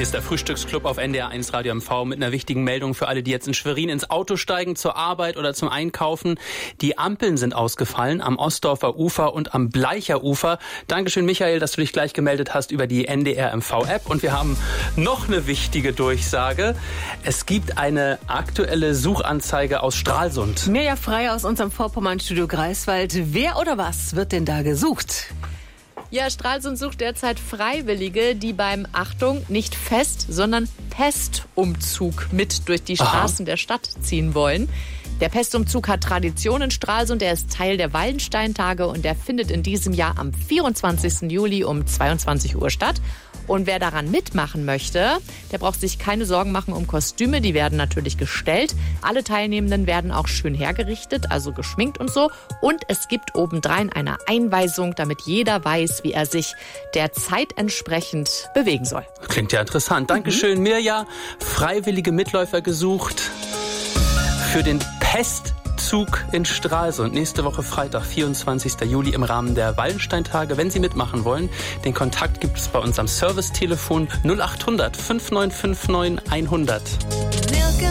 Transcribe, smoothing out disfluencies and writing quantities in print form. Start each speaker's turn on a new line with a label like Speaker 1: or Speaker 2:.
Speaker 1: Hier ist der Frühstücksclub auf NDR1 Radio MV mit einer wichtigen Meldung für alle, die jetzt in Schwerin ins Auto steigen, zur Arbeit oder zum Einkaufen. Die Ampeln sind ausgefallen am Ostdorfer Ufer und am Bleicher Ufer. Dankeschön, Michael, dass du dich gleich gemeldet hast über die NDR MV-App. Und wir haben noch eine wichtige Durchsage. Es gibt eine aktuelle Suchanzeige aus Stralsund.
Speaker 2: Mirja Frey aus unserem Vorpommern-Studio Greifswald. Wer oder was wird denn da gesucht?
Speaker 3: Ja, Stralsund sucht derzeit Freiwillige, die beim, Achtung, nicht Fest, sondern Pestumzug mit durch die Straßen der Stadt ziehen wollen. Der Pestumzug hat Tradition in Stralsund, der ist Teil der Wallensteintage und der findet in diesem Jahr am 24. Juli um 22 Uhr statt. Und wer daran mitmachen möchte, der braucht sich keine Sorgen machen um Kostüme, die werden natürlich gestellt. Alle Teilnehmenden werden auch schön hergerichtet, also geschminkt und so. Und es gibt obendrein eine Einweisung, damit jeder weiß, wie er sich der Zeit entsprechend bewegen soll.
Speaker 1: Klingt ja interessant. Dankeschön, Mirja. Freiwillige Mitläufer gesucht für den Pestzug in Stralsund. Nächste Woche Freitag, 24. Juli im Rahmen der Wallensteintage. Wenn Sie mitmachen wollen, den Kontakt gibt es bei uns am Servicetelefon 0800 5959 100.